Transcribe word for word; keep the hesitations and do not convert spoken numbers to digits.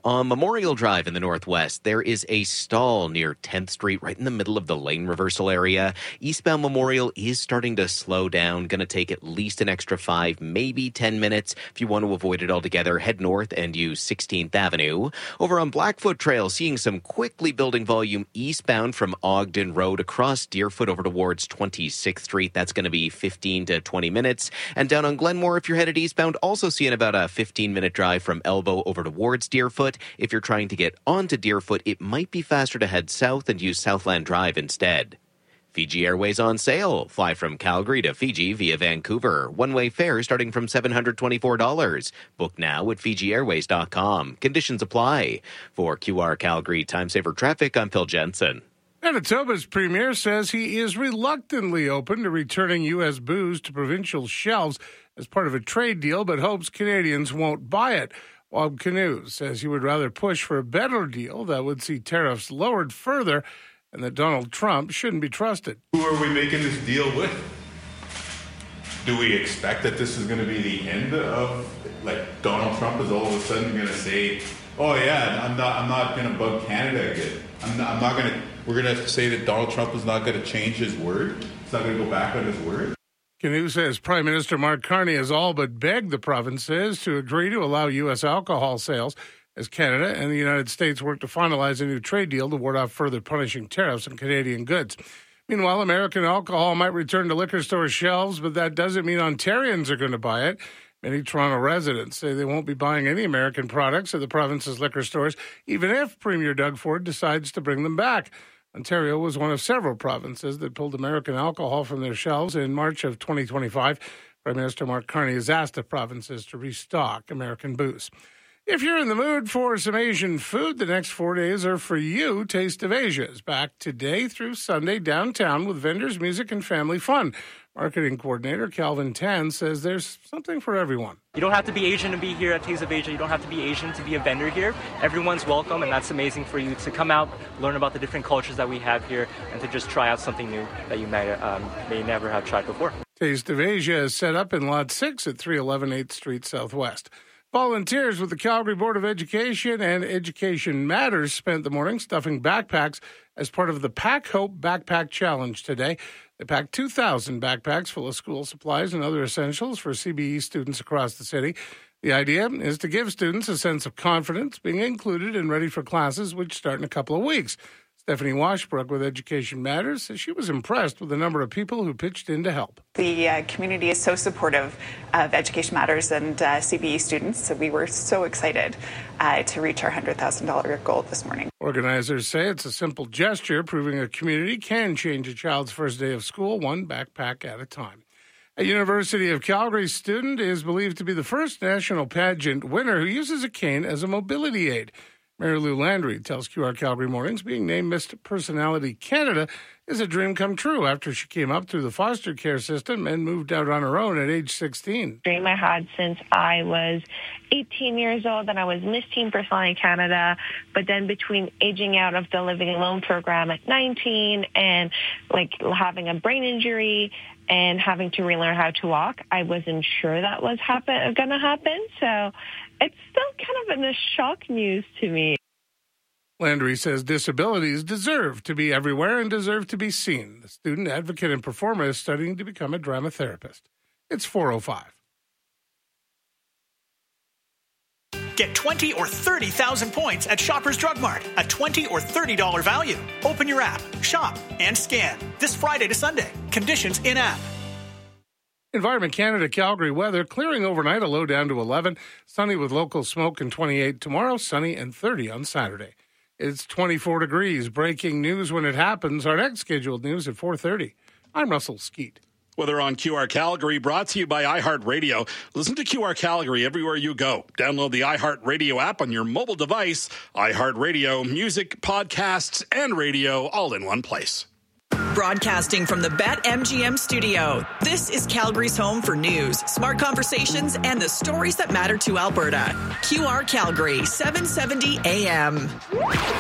On Memorial Drive in the Northwest, there is a stall near tenth Street, right in the middle of the lane reversal area. Eastbound Memorial is starting to slow down. Going to take at least an extra five, maybe ten minutes. If you want to avoid it altogether, head north and use sixteenth Avenue. Over on Blackfoot Trail, seeing some quickly building volume eastbound from Ogden Road across Deerfoot over towards twenty-sixth Street. That's going to be fifteen to twenty minutes. And down on Glenmore, if you're headed eastbound, also seeing about a fifteen-minute drive from Elbow over towards Deerfoot. If you're trying to get onto Deerfoot, it might be faster to head south and use Southland Drive instead. Fiji Airways on sale. Fly from Calgary to Fiji via Vancouver. One-way fare starting from seven hundred twenty-four dollars. Book now at Fiji Airways dot com. Conditions apply. For Q R Calgary Time Saver Traffic, I'm Phil Jensen. Manitoba's premier says he is reluctantly open to returning U S booze to provincial shelves as part of a trade deal, but hopes Canadians won't buy it. Bob Canoe says he would rather push for a better deal that would see tariffs lowered further and that Donald Trump shouldn't be trusted. Who are we making this deal with? Do we expect that this is going to be the end of, like, Donald Trump is all of a sudden going to say, oh yeah, I'm not I'm not going to bug Canada again. I'm not, I'm not going to, we're going to say that Donald Trump is not going to change his word? He's not going to go back on his word? Canoe says Prime Minister Mark Carney has all but begged the provinces to agree to allow U S alcohol sales as Canada and the United States work to finalize a new trade deal to ward off further punishing tariffs on Canadian goods. Meanwhile, American alcohol might return to liquor store shelves, but that doesn't mean Ontarians are going to buy it. Many Toronto residents say they won't be buying any American products at the province's liquor stores, even if Premier Doug Ford decides to bring them back. Ontario was one of several provinces that pulled American alcohol from their shelves in March of twenty twenty-five. Prime Minister Mark Carney has asked the provinces to restock American booze. If you're in the mood for some Asian food, the next four days are for you. Taste of Asia is back today through Sunday downtown with vendors, music, and family fun. Marketing coordinator Calvin Tan says there's something for everyone. You don't have to be Asian to be here at Taste of Asia. You don't have to be Asian to be a vendor here. Everyone's welcome, and that's amazing for you to come out, learn about the different cultures that we have here, and to just try out something new that you may, um, may never have tried before. Taste of Asia is set up in Lot six at three eleven eighth Street Southwest. Volunteers with the Calgary Board of Education and Education Matters spent the morning stuffing backpacks as part of the Pack Hope Backpack Challenge today. They packed two thousand backpacks full of school supplies and other essentials for C B E students across the city. The idea is to give students a sense of confidence, being included and ready for classes, which start in a couple of weeks. Stephanie Washbrook with Education Matters says she was impressed with the number of people who pitched in to help. The uh, community is so supportive of Education Matters and uh, C B E students, so we were so excited uh, to reach our one hundred thousand dollars goal this morning. Organizers say it's a simple gesture, proving a community can change a child's first day of school, one backpack at a time. A University of Calgary student is believed to be the first national pageant winner who uses a cane as a mobility aid. Mary Lou Landry tells Q R Calgary Mornings being named Miss Personality Canada is a dream come true after she came up through the foster care system and moved out on her own at age sixteen. Dream I had since I was eighteen years old, and I was Miss Teen Personality Canada. But then between aging out of the Living Alone program at nineteen and like having a brain injury and having to relearn how to walk, I wasn't sure that was happen going to happen. So it's still kind of in a shock news to me. Landry says disabilities deserve to be everywhere and deserve to be seen. The student advocate and performer is studying to become a drama therapist. It's four oh five. Get twenty or thirty thousand points at Shoppers Drug Mart, a twenty or thirty dollars value. Open your app, shop, and scan. This Friday to Sunday. Conditions in-app. Environment Canada Calgary weather, clearing overnight, a low down to eleven. Sunny with local smoke and twenty-eight tomorrow, sunny and thirty on Saturday. It's twenty-four degrees. Breaking news when it happens. Our next scheduled news at four thirty. I'm Russell Skeet. Weather on Q R Calgary, brought to you by iHeartRadio. Listen to Q R Calgary everywhere you go. Download the iHeartRadio app on your mobile device. iHeartRadio, music, podcasts, and radio all in one place. Broadcasting from the BetMGM studio, this is Calgary's home for news, smart conversations, and the stories that matter to Alberta. Q R Calgary, seven seventy A M.